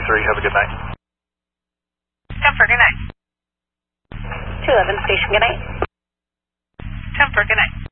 Have a good night. 10 for good night. 211 station, good night. 10 for good night.